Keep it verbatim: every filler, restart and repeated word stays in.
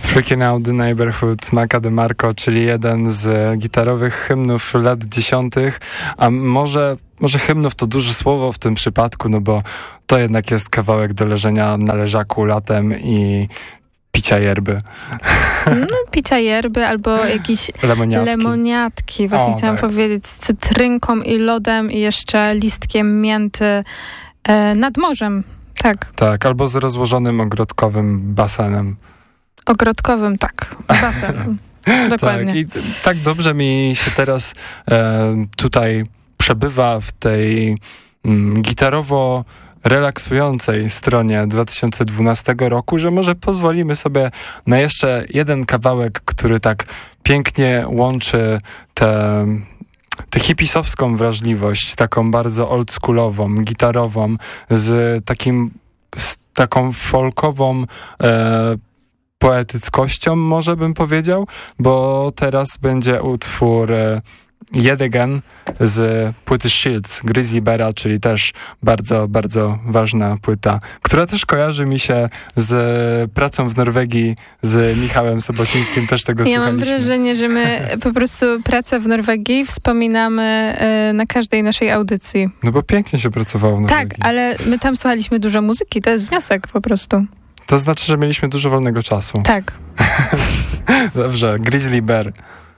Freaking Out the Neighborhood Maca DeMarco, czyli jeden z gitarowych hymnów lat dziesiątych, a może, może hymnów to duże słowo w tym przypadku, no bo to jednak jest kawałek do leżenia na leżaku latem i picia yerby. No, picia yerby albo jakieś lemoniatki. lemoniatki. Właśnie o, chciałam tak. powiedzieć, z cytrynką i lodem i jeszcze listkiem mięty e, nad morzem. Tak. Tak, albo z rozłożonym ogrodkowym basenem. Ogrodkowym, tak. Basen. Dokładnie. Tak, i tak dobrze mi się teraz e, tutaj przebywa w tej mm, gitarowo relaksującej stronie dwa tysiące dwunastego roku, że może pozwolimy sobie na jeszcze jeden kawałek, który tak pięknie łączy tę tę hipisowską wrażliwość, taką bardzo oldschoolową, gitarową, z takim z taką folkową e, poetyckością, może bym powiedział, bo teraz będzie utwór e, Yet Again z płyty Shields, Grizzly Beara, czyli też bardzo, bardzo ważna płyta, która też kojarzy mi się z pracą w Norwegii z Michałem Sobocińskim, też tego ja słuchaliśmy. Ja mam wrażenie, że my po prostu pracę w Norwegii wspominamy y, na każdej naszej audycji. No bo pięknie się pracowało w Norwegii. Tak, ale my tam słuchaliśmy dużo muzyki, to jest wniosek po prostu. To znaczy, że mieliśmy dużo wolnego czasu. Tak. Dobrze, Grizzly Bear.